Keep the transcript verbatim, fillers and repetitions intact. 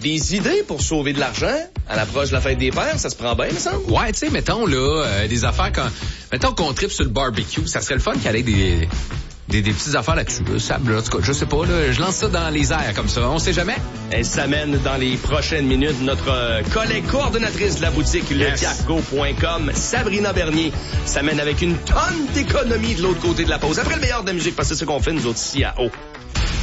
des idées pour sauver de l'argent à l'approche de la fête des pères? Ça se prend bien, me semble. Ouais, tu sais, mettons, là, euh, des affaires quand... Mettons qu'on tripe sur le barbecue. Ça serait le fun qu'il y ait des... Des, des petites affaires là-dessus, là, sable, là, en tout cas, je sais pas, là, je lance ça dans les airs comme ça, on sait jamais. Elle s'amène dans les prochaines minutes notre euh, collègue coordonnatrice de la boutique, le Yes. tiac go point com, Sabrina Bernier, s'amène avec une tonne d'économies de l'autre côté de la pause. Après le meilleur de la musique, parce que c'est ce qu'on fait, nous autres, ici à O.